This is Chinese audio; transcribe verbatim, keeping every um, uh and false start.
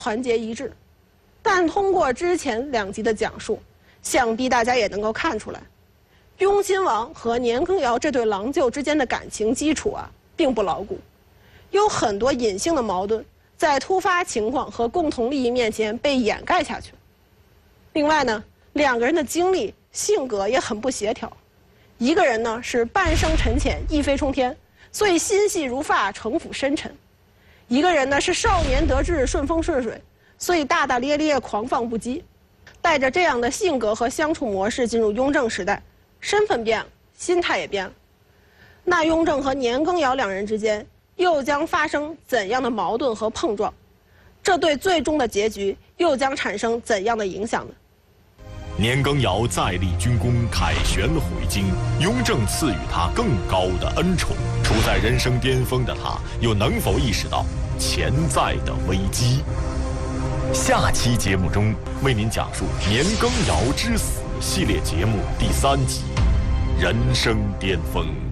团结一致。但通过之前两集的讲述，想必大家也能够看出来，雍亲王和年羹尧这对郎舅之间的感情基础啊，并不牢固，有很多隐性的矛盾在突发情况和共同利益面前被掩盖下去。另外呢，两个人的经历、性格也很不协调。一个人呢是半生沉潜，一飞冲天，所以心细如发，城府深沉；一个人呢是少年得志，顺风顺水，所以大大咧咧，狂放不羁。带着这样的性格和相处模式进入雍正时代，身份变了，心态也变了。那雍正和年羹尧两人之间又将发生怎样的矛盾和碰撞？这对最终的结局又将产生怎样的影响呢？ 年羹尧再立军功，凯旋回京，雍正赐予他更高的恩宠。处在人生巅峰的他，又能否意识到潜在的危机？下期节目中为您讲述《年羹尧之死》系列节目第三集《人生巅峰》。